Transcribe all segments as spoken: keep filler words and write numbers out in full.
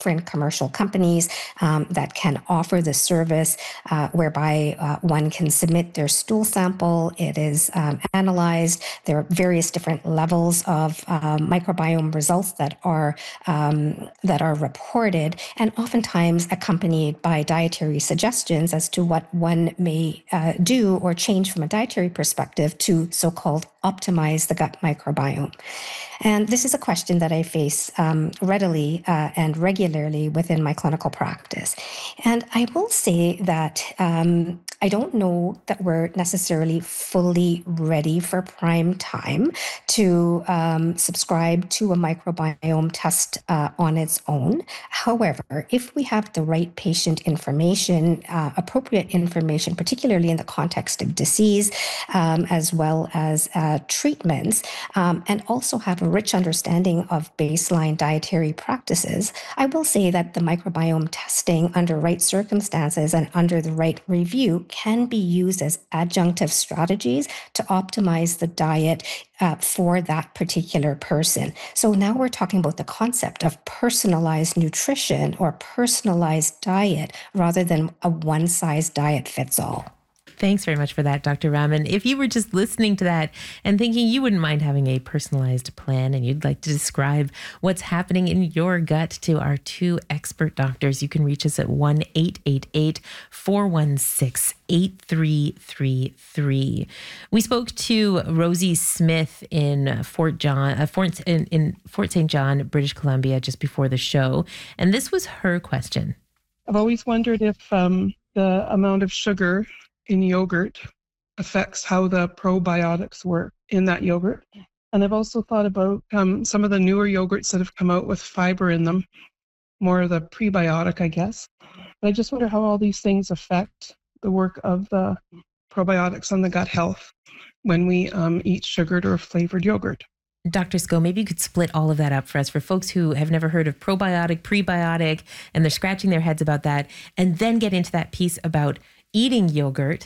different commercial companies um, that can offer the service uh, whereby uh, one can submit their stool sample. It is um, analyzed. There are various different levels of um, microbiome results that are um, that are reported, and oftentimes accompanied by dietary suggestions as to what one may uh, do or change from a dietary perspective to so-called optimize the gut microbiome. And this is a question that I face um, readily uh, and regularly within my clinical practice. And I will say that um, I don't know that we're necessarily fully ready for prime time to um, subscribe to a microbiome test uh, on its own. However, if we have the right patient information, uh, appropriate information, particularly in the context of disease, um, as well as uh, treatments, um, and also have a rich understanding of baseline dietary practices, I will say that the microbiome testing under right circumstances and under the right review can be used as adjunctive strategies to optimize the diet uh, for that particular person. So now we're talking about the concept of personalized nutrition or personalized diet rather than a one-size diet fits all. Thanks very much for that, Doctor Raman. If you were just listening to that and thinking you wouldn't mind having a personalized plan and you'd like to describe what's happening in your gut to our two expert doctors, you can reach us at one eight eight eight, four one six, eight three three three. We spoke to Rosie Smith in Fort John, uh, Fort, in, in Fort Saint John, British Columbia, just before the show. And this was her question. I've always wondered if um, the amount of sugar in yogurt affects how the probiotics work in that yogurt. And I've also thought about um, some of the newer yogurts that have come out with fiber in them, more of the prebiotic, I guess. But I just wonder how all these things affect the work of the probiotics on the gut health when we um, eat sugared or flavored yogurt. Doctor Sco, maybe you could split all of that up for us for folks who have never heard of probiotic, prebiotic, and they're scratching their heads about that, and then get into that piece about eating yogurt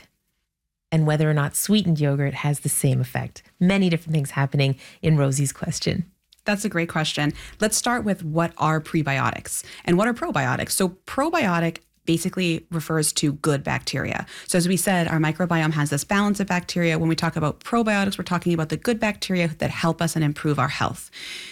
and whether or not sweetened yogurt has the same effect. Many different things happening in Rosie's question. That's a great question. Let's start with what are prebiotics and what are probiotics. So probiotic basically refers to good bacteria. So as we said, our microbiome has this balance of bacteria. When we talk about probiotics, we're talking about the good bacteria that help us and improve our health.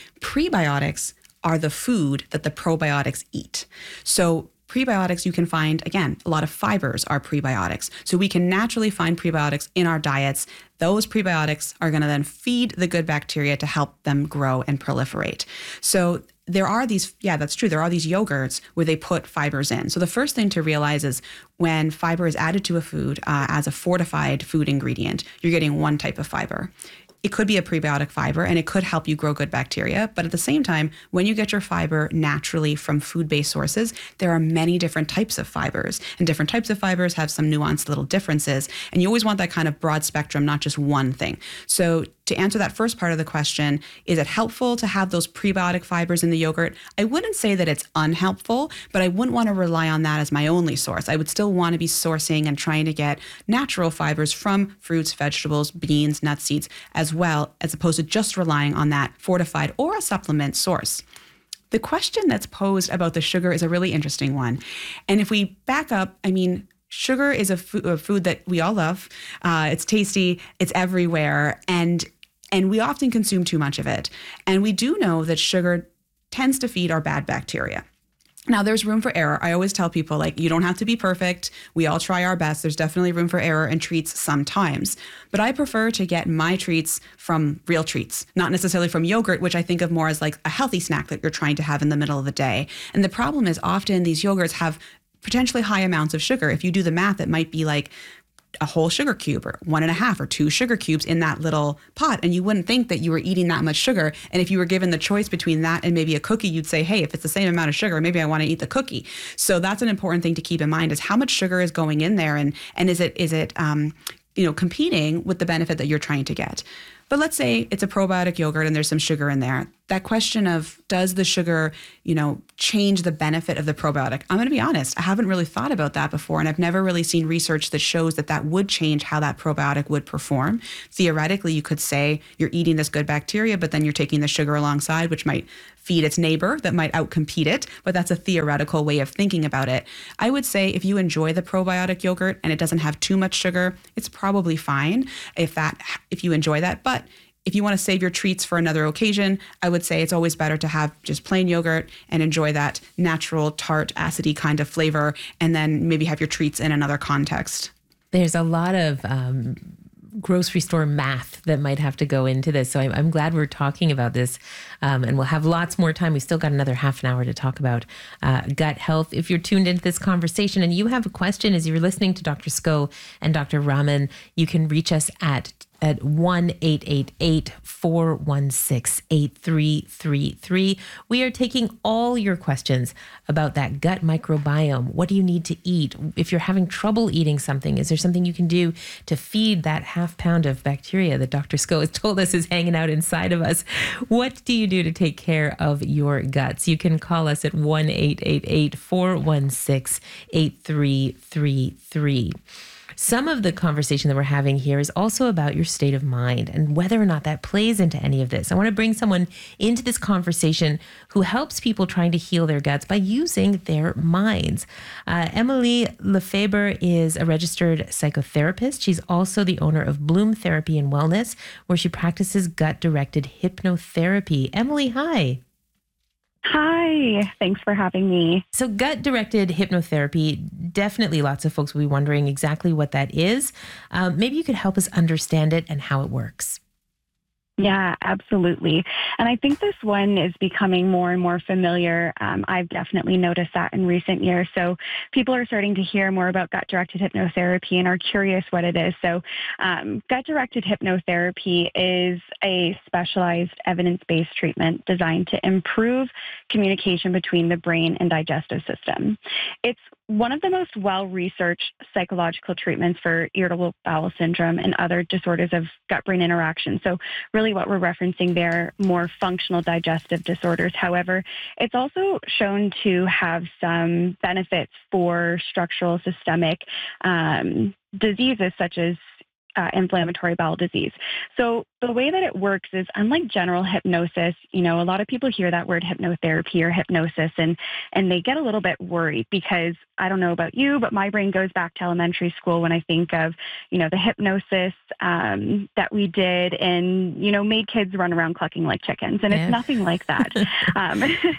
Prebiotics are the food that the probiotics eat. So prebiotics, you can find, again, a lot of fibers are prebiotics. So we can naturally find prebiotics in our diets. Those prebiotics are going to then feed the good bacteria to help them grow and proliferate. So there are these, yeah, that's true. There are these yogurts where they put fibers in. So the first thing to realize is when fiber is added to a food uh, as a fortified food ingredient, you're getting one type of fiber. It could be a prebiotic fiber and it could help you grow good bacteria. But at the same time, when you get your fiber naturally from food-based sources, there are many different types of fibers. And different types of fibers have some nuanced little differences. And you always want that kind of broad spectrum, not just one thing. So to answer that first part of the question, is it helpful to have those prebiotic fibers in the yogurt? I wouldn't say that it's unhelpful, but I wouldn't want to rely on that as my only source. I would still want to be sourcing and trying to get natural fibers from fruits, vegetables, beans, nuts, seeds, as well, as opposed to just relying on that fortified or a supplement source. The question that's posed about the sugar is a really interesting one. And if we back up, I mean, sugar is a, fo- a food that we all love. Uh, it's tasty, it's everywhere, and and we often consume too much of it. And we do know that sugar tends to feed our bad bacteria. Now, there's room for error. I always tell people, like, you don't have to be perfect. We all try our best. There's definitely room for error in treats sometimes. But I prefer to get my treats from real treats, not necessarily from yogurt, which I think of more as like a healthy snack that you're trying to have in the middle of the day. And the problem is often these yogurts have potentially high amounts of sugar. If you do the math, it might be like a whole sugar cube or one and a half or two sugar cubes in that little pot. And you wouldn't think that you were eating that much sugar. And if you were given the choice between that and maybe a cookie, you'd say, hey, if it's the same amount of sugar, maybe I want to eat the cookie. So that's an important thing to keep in mind, is how much sugar is going in there, and and is it is it um, you know, competing with the benefit that you're trying to get. But let's say it's a probiotic yogurt and there's some sugar in there. That question of does the sugar, you know, change the benefit of the probiotic? I'm going to be honest, I haven't really thought about that before, and I've never really seen research that shows that that would change how that probiotic would perform. Theoretically, you could say you're eating this good bacteria, but then you're taking the sugar alongside, which might feed its neighbor that might outcompete it, but that's a theoretical way of thinking about it. I would say if you enjoy the probiotic yogurt and it doesn't have too much sugar, it's probably fine if that if you enjoy that. But if you want to save your treats for another occasion, I would say it's always better to have just plain yogurt and enjoy that natural, tart, acidy kind of flavor, and then maybe have your treats in another context. There's a lot of um, grocery store math that might have to go into this. So I'm, I'm glad we're talking about this, um, and we'll have lots more time. We've still got another half an hour to talk about uh, gut health. If you're tuned into this conversation and you have a question as you're listening to Doctor Sko and Doctor Raman, you can reach us at at one eight eight eight, four one six, eight three three three. We are taking all your questions about that gut microbiome. What do you need to eat? If you're having trouble eating something, is there something you can do to feed that half pound of bacteria that Doctor Sko has told us is hanging out inside of us? What do you do to take care of your guts? You can call us at one eight eight eight, four one six, eight three three three. Some of the conversation that we're having here is also about your state of mind and whether or not that plays into any of this. I want to bring someone into this conversation who helps people trying to heal their guts by using their minds. Uh, Emily Lefebvre is a registered psychotherapist. She's also the owner of Bloom Therapy and Wellness, where she practices gut-directed hypnotherapy. Emily, hi. Hi, thanks for having me. So gut-directed hypnotherapy, definitely lots of folks will be wondering exactly what that is. Um, maybe you could help us understand it and how it works. Yeah, absolutely. And I think this one is becoming more and more familiar. Um, I've definitely noticed that in recent years. So people are starting to hear more about gut-directed hypnotherapy and are curious what it is. So um, gut-directed hypnotherapy is a specialized evidence-based treatment designed to improve communication between the brain and digestive system. It's one of the most well-researched psychological treatments for irritable bowel syndrome and other disorders of gut-brain interaction. So really what we're referencing there, more functional digestive disorders. However, it's also shown to have some benefits for structural systemic um, diseases such as Uh, inflammatory bowel disease. So the way that it works is, unlike general hypnosis, you know, a lot of people hear that word hypnotherapy or hypnosis and and they get a little bit worried because I don't know about you, but my brain goes back to elementary school when I think of, you know, the hypnosis um, that we did and, you know, made kids run around clucking like chickens. And Yeah. it's nothing like that. um,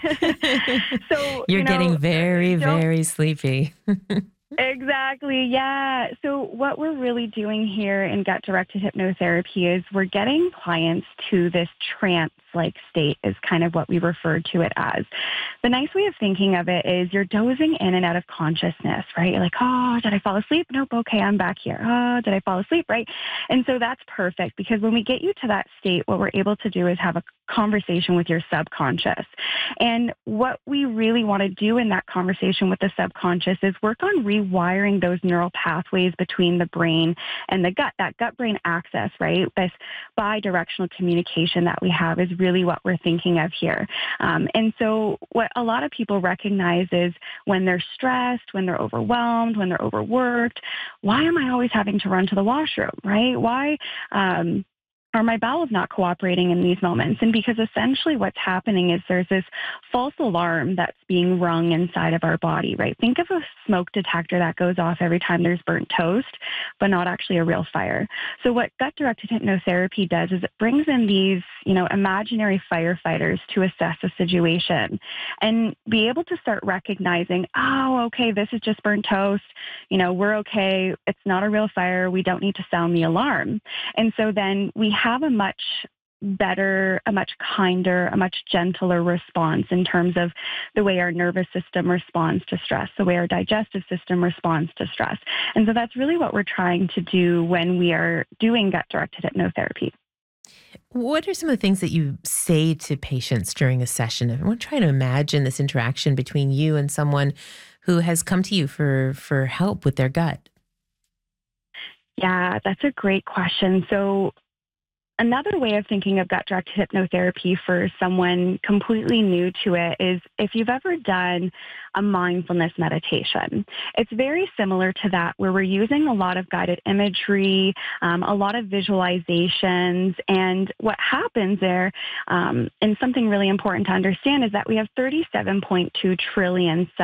so You're you know, getting very, don't- very sleepy. Exactly. Yeah. So what we're really doing here in gut-directed hypnotherapy is we're getting clients to this trance-like state is kind of what we refer to it as. The nice way of thinking of it is you're dozing in and out of consciousness, right? You're like, oh, did I fall asleep? Nope. Okay, I'm back here. Oh, did I fall asleep? Right. And so that's perfect because when we get you to that state, what we're able to do is have a conversation with your subconscious. And what we really want to do in that conversation with the subconscious is work on rewiring those neural pathways between the brain and the gut. That gut-brain axis, right? This bi-directional communication that we have is really what we're thinking of here. Um, and so what a lot of people recognize is when they're stressed, when they're overwhelmed, when they're overworked, why am I always having to run to the washroom, right? Why um, are my bowels not cooperating in these moments? And because essentially what's happening is there's this false alarm that's being rung inside of our body, right? Think of a smoke detector that goes off every time there's burnt toast, but not actually a real fire. So what gut-directed hypnotherapy does is it brings in these, you know, imaginary firefighters to assess a situation and be able to start recognizing, oh, okay, this is just burnt toast. You know, we're okay. It's not a real fire. We don't need to sound the alarm. And so then we have a much better, a much kinder, a much gentler response in terms of the way our nervous system responds to stress, the way our digestive system responds to stress. And so that's really what we're trying to do when we are doing gut-directed hypnotherapy. What are some of the things that you say to patients during a session? I want to try to imagine this interaction between you and someone who has come to you for, for help with their gut. Yeah, that's a great question. So Another way of thinking of gut-directed hypnotherapy for someone completely new to it is if you've ever done a mindfulness meditation. It's very similar to that, where we're using a lot of guided imagery, um, a lot of visualizations, and what happens there, um, and something really important to understand, is that we have thirty-seven point two trillion cells